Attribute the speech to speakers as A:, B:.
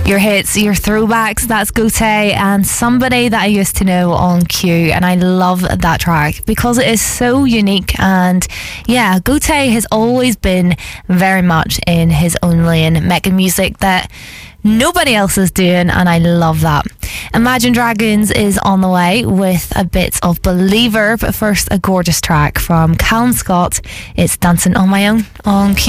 A: Your hits, your throwbacks, that's Gotye and Somebody That I Used to Know on Q. And I love that track because it is so unique. And yeah, Gotye has always been very much in his own lane, making music that nobody else is doing, and I love that. Imagine Dragons is on the way with a bit of Believer, but first a gorgeous track from Callum Scott. It's Dancing on My Own on Q.